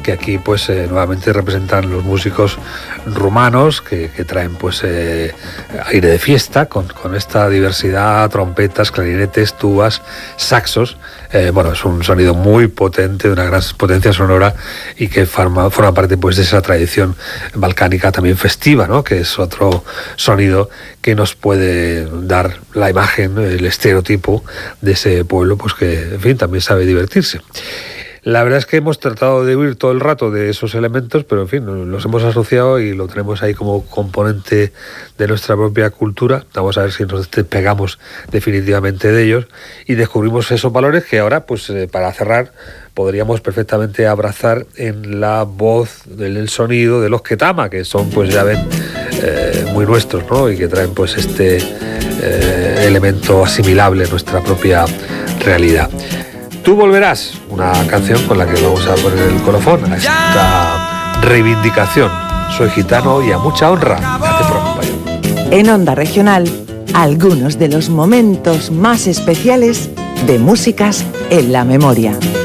que aquí pues nuevamente representan los músicos rumanos que traen pues aire de fiesta con esta diversidad, trompetas, clarinetes, tubas, saxos. Bueno, es un sonido muy potente, de una gran potencia sonora, y que forma parte pues de esa tradición balcánica también festiva, ¿no? Que es otro sonido que nos puede dar la imagen, el estereotipo de ese pueblo, pues que, en fin, también sabe divertirse. La verdad es que hemos tratado de huir todo el rato de esos elementos, pero en fin, los hemos asociado y lo tenemos ahí como componente de nuestra propia cultura. Vamos a ver si nos despegamos definitivamente de ellos y descubrimos esos valores que ahora, pues para cerrar, podríamos perfectamente abrazar en la voz, en el sonido de los ketama, que son, pues ya ven, muy nuestros, ¿no? Y que traen pues este elemento asimilable a nuestra propia realidad. Tú volverás, una canción con la que vamos a poner el colofón a esta reivindicación. Soy gitano y a mucha honra. Gracias por acompañarnos. En Onda Regional, algunos de los momentos más especiales de Músicas en la Memoria.